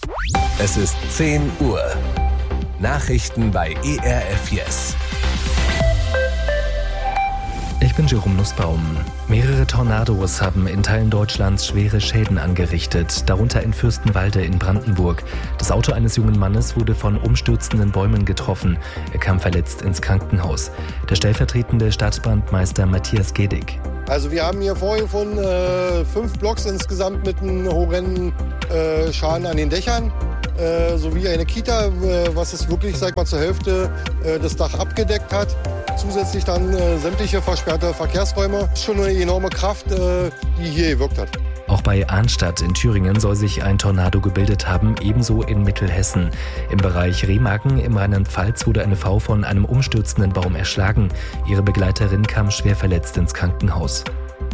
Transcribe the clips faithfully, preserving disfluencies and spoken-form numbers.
Es ist zehn Uhr. Nachrichten bei E R F Yes. Ich bin Jerome Nussbaum. Mehrere Tornados haben in Teilen Deutschlands schwere Schäden angerichtet, darunter in Fürstenwalde in Brandenburg. Das Auto eines jungen Mannes wurde von umstürzenden Bäumen getroffen. Er kam verletzt ins Krankenhaus. Der stellvertretende Stadtbrandmeister Matthias Gedig. Also wir haben hier vorgefunden äh, fünf Blocks insgesamt mit einem horrenden äh, Schaden an den Dächern. Äh, sowie eine Kita, äh, was es wirklich, sag mal, zur Hälfte äh, das Dach abgedeckt hat. Zusätzlich dann äh, sämtliche versperrte Verkehrsräume. Schon eine enorme Kraft, äh, die hier gewirkt hat. Auch bei Arnstadt in Thüringen soll sich ein Tornado gebildet haben, ebenso in Mittelhessen. Im Bereich Remagen im Rheinland-Pfalz wurde eine Frau von einem umstürzenden Baum erschlagen. Ihre Begleiterin kam schwer verletzt ins Krankenhaus.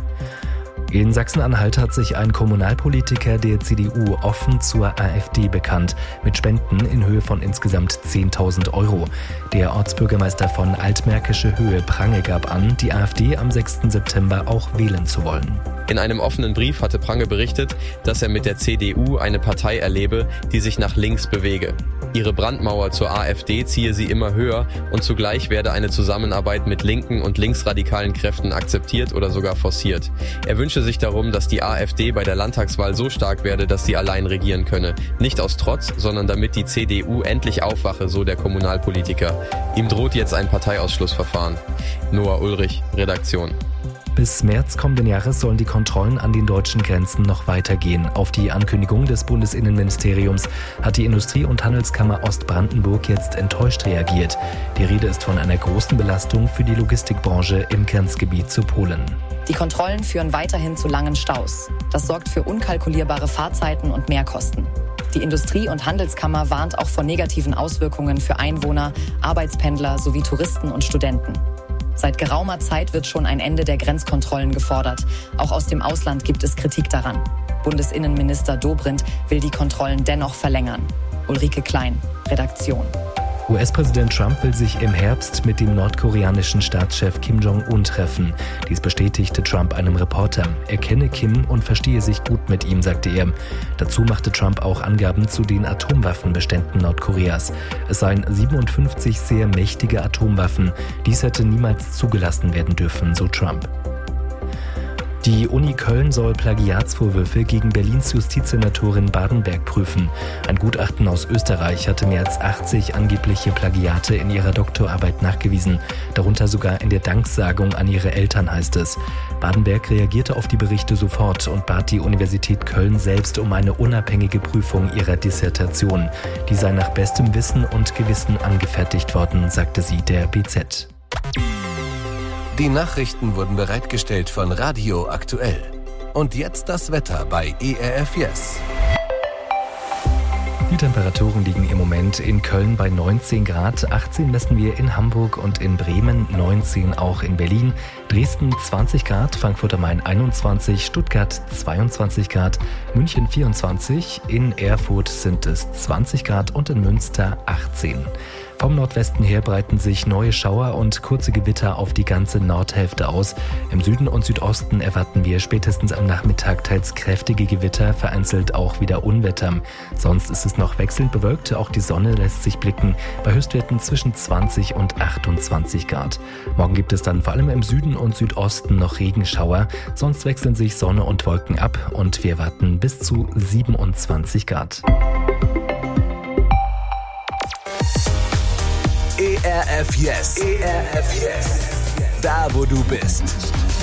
In Sachsen-Anhalt hat sich ein Kommunalpolitiker der C D U offen zur AfD bekannt, mit Spenden in Höhe von insgesamt zehntausend Euro. Der Ortsbürgermeister von Altmärkische Höhe, Prange, gab an, die AfD am sechsten September auch wählen zu wollen. In einem offenen Brief hatte Prange berichtet, dass er mit der C D U eine Partei erlebe, die sich nach links bewege. Ihre Brandmauer zur AfD ziehe sie immer höher und zugleich werde eine Zusammenarbeit mit linken und linksradikalen Kräften akzeptiert oder sogar forciert. Er wünsche sich darum, dass die AfD bei der Landtagswahl so stark werde, dass sie allein regieren könne. Nicht aus Trotz, sondern damit die C D U endlich aufwache, so der Kommunalpolitiker. Ihm droht jetzt ein Parteiausschlussverfahren. Noah Ulrich, Redaktion. Bis März kommenden Jahres sollen die Kontrollen an den deutschen Grenzen noch weitergehen. Auf die Ankündigung des Bundesinnenministeriums hat die Industrie- und Handelskammer Ostbrandenburg jetzt enttäuscht reagiert. Die Rede ist von einer großen Belastung für die Logistikbranche im Grenzgebiet zu Polen. Die Kontrollen führen weiterhin zu langen Staus. Das sorgt für unkalkulierbare Fahrzeiten und Mehrkosten. Die Industrie- und Handelskammer warnt auch vor negativen Auswirkungen für Einwohner, Arbeitspendler sowie Touristen und Studenten. Seit geraumer Zeit wird schon ein Ende der Grenzkontrollen gefordert. Auch aus dem Ausland gibt es Kritik daran. Bundesinnenminister Dobrindt will die Kontrollen dennoch verlängern. Ulrike Klein, Redaktion. U S-Präsident Trump will sich im Herbst mit dem nordkoreanischen Staatschef Kim Jong-un treffen. Dies bestätigte Trump einem Reporter. Er kenne Kim und verstehe sich gut mit ihm, sagte er. Dazu machte Trump auch Angaben zu den Atomwaffenbeständen Nordkoreas. Es seien siebenundfünfzig sehr mächtige Atomwaffen. Dies hätte niemals zugelassen werden dürfen, so Trump. Die Uni Köln soll Plagiatsvorwürfe gegen Berlins Justizsenatorin Badenberg prüfen. Ein Gutachten aus Österreich hatte mehr als achtzig angebliche Plagiate in ihrer Doktorarbeit nachgewiesen, darunter sogar in der Danksagung an ihre Eltern, heißt es. Badenberg reagierte auf die Berichte sofort und bat die Universität Köln selbst um eine unabhängige Prüfung ihrer Dissertation. Die sei nach bestem Wissen und Gewissen angefertigt worden, sagte sie der B Z. Die Nachrichten wurden bereitgestellt von Radio Aktuell. Und jetzt das Wetter bei E R F Yes. Die Temperaturen liegen im Moment in Köln bei neunzehn Grad, achtzehn messen wir in Hamburg und in Bremen, neunzehn auch in Berlin, Dresden zwanzig Grad, Frankfurt am Main einundzwanzig, Stuttgart zweiundzwanzig Grad, München vierundzwanzig, in Erfurt sind es zwanzig Grad und in Münster achtzehn. Vom Nordwesten her breiten sich neue Schauer und kurze Gewitter auf die ganze Nordhälfte aus. Im Süden und Südosten erwarten wir spätestens am Nachmittag teils kräftige Gewitter, vereinzelt auch wieder Unwetter. Sonst ist es noch wechselnd bewölkt, auch die Sonne lässt sich blicken, bei Höchstwerten zwischen zwanzig und achtundzwanzig Grad. Morgen gibt es dann vor allem im Süden und Südosten noch Regenschauer, sonst wechseln sich Sonne und Wolken ab und wir warten bis zu siebenundzwanzig Grad. E R F Yes. E R F Yes. Da, wo du bist.